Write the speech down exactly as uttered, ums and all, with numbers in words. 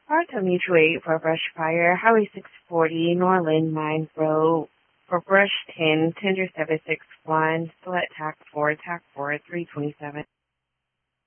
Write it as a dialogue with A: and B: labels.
A: Arthur Mutual eight for Brush Fire, Highway six forty, Norland Mine Road, for Brush ten, Tender seven six one, Select Tac four, Tac four, three twenty-seven.